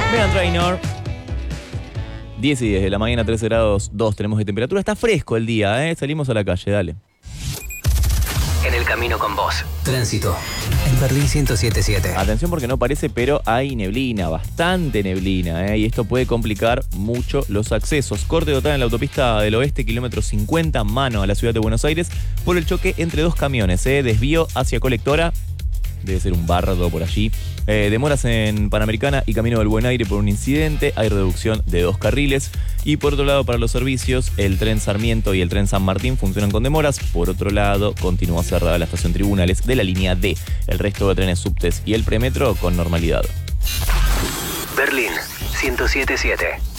Meghan Trainor. 10 y 10 de la mañana, 13 grados 2 tenemos de temperatura. Está fresco el día, ¿eh? Salimos a la calle, dale. En el camino con vos. Tránsito. En Berlín 107.7. Atención porque no parece, pero hay neblina, bastante neblina, ¿eh? Y esto puede complicar mucho los accesos. Corte total en la autopista del oeste, kilómetro 50, mano a la ciudad de Buenos Aires, por el choque entre dos camiones, ¿eh? Desvío hacia Colectora. Debe ser un bardo por allí. Demoras en Panamericana y Camino del Buen Aire por un incidente. Hay reducción de 2 carriles. Y por otro lado, para los servicios, el tren Sarmiento y el tren San Martín funcionan con demoras. Por otro lado, continúa cerrada la estación Tribunales de la línea D. El resto de trenes subtes y el premetro con normalidad. Berlín 107.7.